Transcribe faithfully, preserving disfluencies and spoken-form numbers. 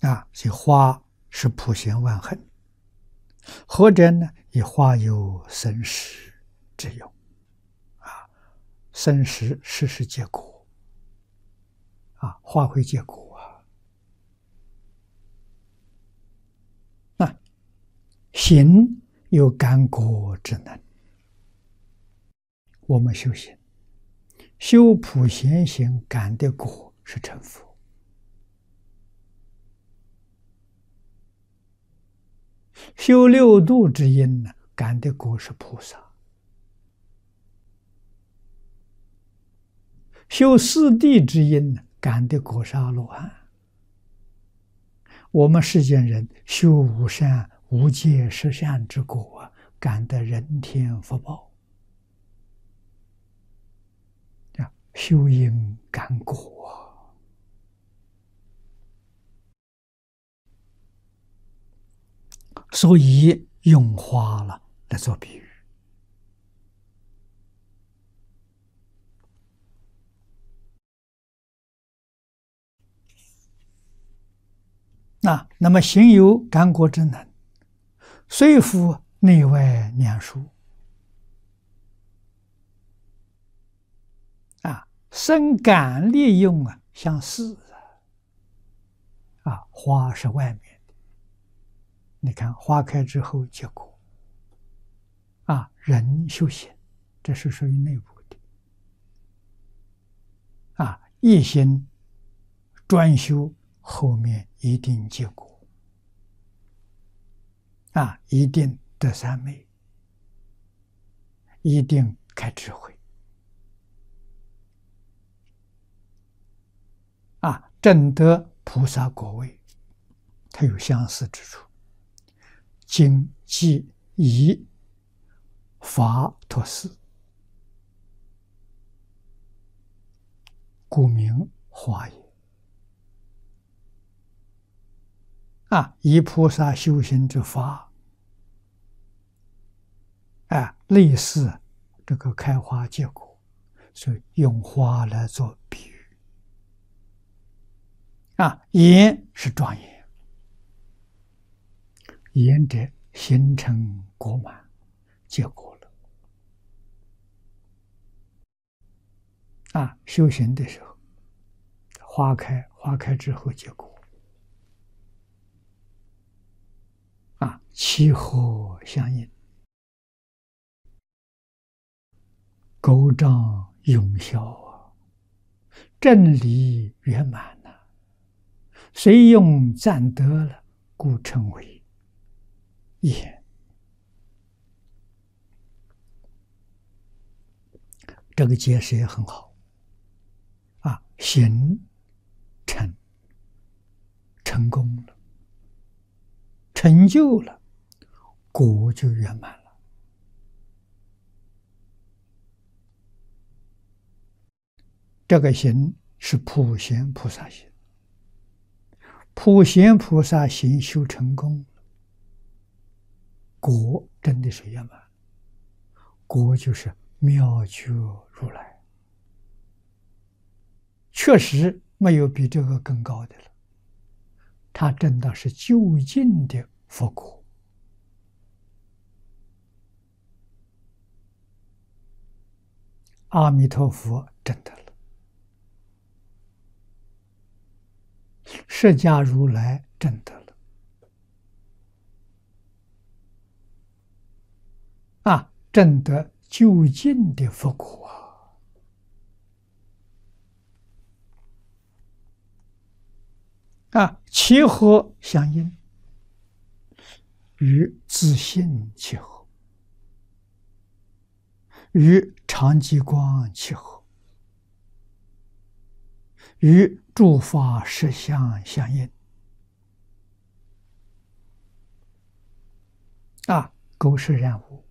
啊，所以花是普贤万恒，或者呢，以花有生实之用。啊，生实实是结果，啊，花会结果啊。那行有感果之能，我们修行，修普贤行感的果是成佛。修六度之因呢，感的果是菩萨；修四谛之因呢，感的果是阿罗汉。我们世间人修无善无戒十善之果啊，感得人天福报。啊，修因感果啊。所以用花了来做比喻。那那么行有感果之能，虽复内外两殊。啊，生感利用啊，相似啊，花是外面的，你看花开之后结果。啊，人修行，这是属于内部的。啊，一心专修，后面一定结果。啊，一定得三昧，一定开智慧。啊，证得菩萨果位，它有相似之处。经即以法托施，故名花也。啊，以菩萨修行之法，啊，类似这个开花结果，所以用花来做比喻。啊，言是庄严，言者形成果满，结果了。啊，修行的时候，花开，花开之后结果。啊，气候相应，勾彰永效啊，正理圆满呐、啊，虽用暂得了，故称为言。这个解释也很好啊，行成成功了，成就了，果就圆满了。这个行是普贤菩萨行，普贤菩萨行修成功，果真的是圆满，果就是妙觉如来，确实没有比这个更高的了。他证到是究竟的佛果。阿弥陀佛证得了，释迦如来证得了。啊，证得究竟的佛果啊！啊，其何相应？与自性契合，与常寂光契合，与诸法实相相应。啊，狗是然无。